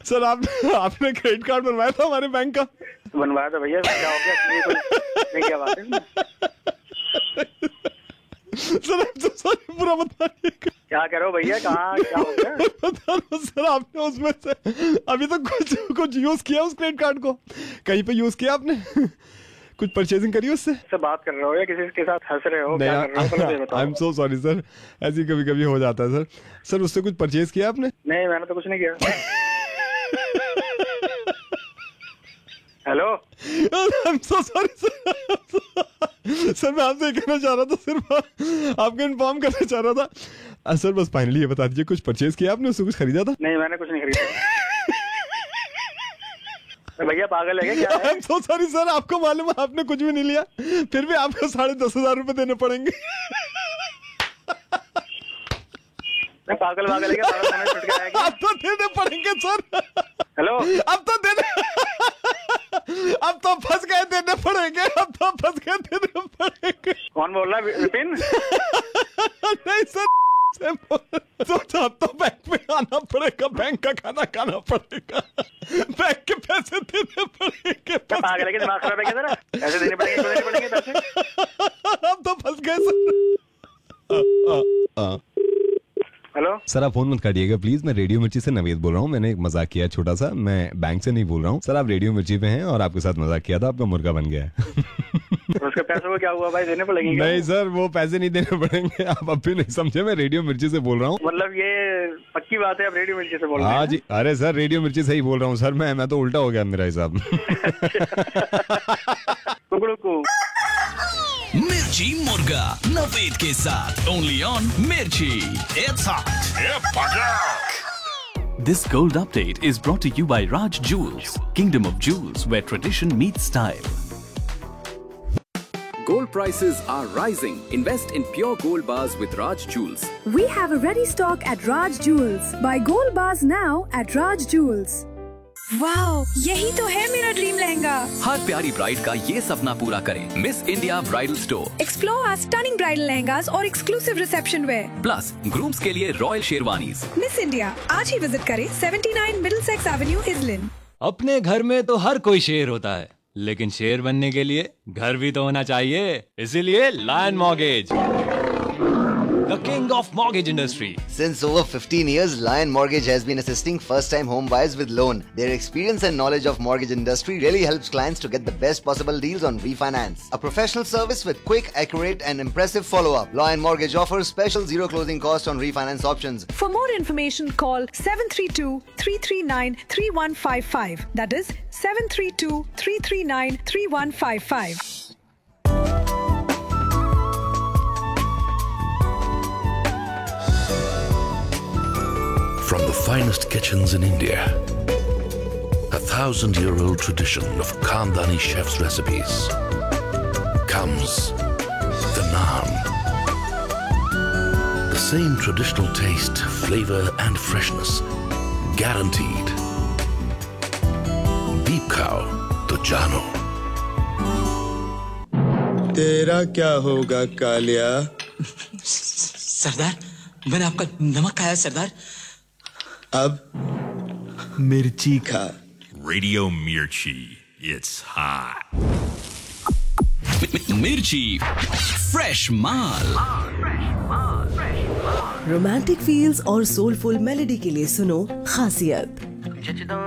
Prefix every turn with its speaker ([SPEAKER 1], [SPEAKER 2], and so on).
[SPEAKER 1] Sir आपने credit card बनवाया था हमारे बैंक का?
[SPEAKER 2] बनवाया था भैया, क्या हो गया? क्या बात है
[SPEAKER 1] सर आप तो सर पूरा बताइए।
[SPEAKER 2] क्या करो भैया, कहाँ क्या हो गया?
[SPEAKER 1] बता दो सर, आपने उसमें से अभी तक कुछ यूज किया उस क्रेडिट कार्ड को? कहीं पे यूज किया आपने? कुछ परचेजिंग करी उससे?
[SPEAKER 2] सर बात कर रहे हो या किसी के साथ हंस रहे हो? क्या कर रहे हो?
[SPEAKER 1] I am so sorry sir, ऐसी कभी कभी हो जाता है सर। सर उससे कुछ परचेज किया आपने?
[SPEAKER 2] नहीं, मैंने तो कुछ नहीं किया। Hello,
[SPEAKER 1] I am so sorry sir. Sir मैं आपसे कहना चाह रहा था, सिर्फ आपको इन्फॉर्म करना चाह रहा था। सर बस फाइनली ये बता दीजिए, कुछ परचेज किया आपने, उससे कुछ खरीदा था?
[SPEAKER 2] नहीं मैंने कुछ नहीं खरीदा। भैया पागल है क्या?
[SPEAKER 1] I am so sorry sir, आपको मालूम है आपने कुछ भी नहीं लिया, फिर भी आपको 10,500 रुपए देने पड़ेंगे।
[SPEAKER 2] पागल है क्या?
[SPEAKER 1] अब तो देने पड़ेंगे सर।
[SPEAKER 2] हेलो,
[SPEAKER 1] अब तो फंस गए, देने पड़ेंगे। अब तो फंस गए, देने पड़ेंगे।
[SPEAKER 2] कौन बोल रहा है? विपिन?
[SPEAKER 1] नहीं सर, अब तो बैंक में आना पड़ेगा, बैंक का खाना खाना पड़ेगा, बैंक के पैसे देने पड़ेंगे।
[SPEAKER 2] पागल है क्या? दिमाग खराब है क्या तेरा? पैसे देने पड़ेंगे पैसे।
[SPEAKER 1] अब तो फंस गए सर।
[SPEAKER 2] हेलो
[SPEAKER 1] सर आप फोन मत काटिएगा प्लीज, मैं रेडियो मिर्ची से नवेद बोल रहा हूँ। मैंने एक मजाक किया छोटा सा, मैं बैंक से नहीं बोल रहा हूँ सर। आप रेडियो मिर्ची पे हैं और आपके साथ मजाक किया था, आपका मुर्गा बन गया है।
[SPEAKER 2] उसके पैसों को क्या हुआ भाई? देने पड़ेंगे?
[SPEAKER 1] नहीं सर, वो पैसे नहीं देने पड़ेंगे, आप अब भी नहीं समझे। मैं रेडियो मिर्ची से बोल रहा हूँ।
[SPEAKER 2] मतलब ये पक्की बात है, आप रेडियो मिर्ची से बोल रहे हैं?
[SPEAKER 1] हाँ जी, अरे सर रेडियो मिर्ची से ही बोल रहा हूँ सर। मैं तो उल्टा हो गया मेरा हिसाब।
[SPEAKER 3] मिर्ची मुर्गा नवेद के साथ ओनली ऑन मिर्ची। It's hot. This gold update is brought to you by Raj Jewels, Kingdom of Jewels, where tradition meets style.
[SPEAKER 4] Gold prices are rising. Invest in pure gold bars with Raj Jewels.
[SPEAKER 5] We have a ready stock at Raj Jewels. Buy gold bars now at Raj Jewels.
[SPEAKER 6] Wow, यही तो है मेरा dream lehenga.
[SPEAKER 4] हर प्यारी bride का ये सपना पूरा करें। Miss India bridal store.
[SPEAKER 6] Explore our stunning bridal lehengas और exclusive reception where.
[SPEAKER 4] Plus grooms के लिए रॉयल शेरवानीज।
[SPEAKER 6] मिस इंडिया, आज ही विजिट करें 79 मिडलसेक्स एवेन्यू, इजलिन।
[SPEAKER 7] अपने घर में तो हर कोई शेर होता है, लेकिन शेर बनने के लिए घर भी तो होना चाहिए। इसीलिए lion mortgage, the king of mortgage industry.
[SPEAKER 8] Since over 15 years, Lion Mortgage has been assisting first-time home buyers with loan. Their experience and knowledge of mortgage industry really helps clients to get the best possible deals on refinance. A professional service with quick, accurate and impressive follow-up. Lion Mortgage offers special zero closing cost on refinance options.
[SPEAKER 6] For more information, call 732-339-3155. That is 732-339-3155.
[SPEAKER 9] From the finest kitchens in India, a 1,000-year-old tradition of Khandani chefs' recipes, comes the naan. The same traditional taste, flavor and freshness, guaranteed. Deep khao to jano.
[SPEAKER 10] तेरा क्या होगा कालिया?
[SPEAKER 11] सरदार, मैंने आपका नमक खाया सरदार।
[SPEAKER 10] अब मिर्ची खा।
[SPEAKER 3] Radio Mirchi. It's hot.
[SPEAKER 4] मिर्ची फ्रेश माल।
[SPEAKER 12] रोमांटिक फील्स और सोलफुल मेलोडी के लिए सुनो खासियत।